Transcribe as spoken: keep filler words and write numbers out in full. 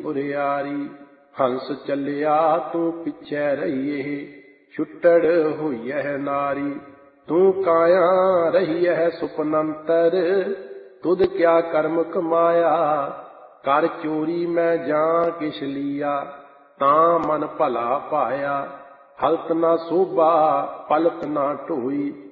ਬੁਰਿਆਰੀ। ਹੰਸ ਚੱਲਿਆ ਤੂੰ ਪਿੱਛੇ ਰਹੀਏ, ਛੁੱਟੜ ਹੋਈਐ ਨਾਰੀ। ਤੂੰ ਕਾਇਆ ਰਹੀਐ ਸੁਪਨੰਤਰ, ਤੁਧ ਕਿਆ ਕਰਮ ਕਮਾਇਆ। ਕਰ ਚੋਰੀ ਮੈਂ ਜਾਂ ਕਿਛ ਲੀਆ, ਤਾਂ ਮਨ ਭਲਾ ਪਾਇਆ। ਹਲਤ ਨਾ ਸੋਭਾ ਪਲਤ ਨਾ ਢੋਈ,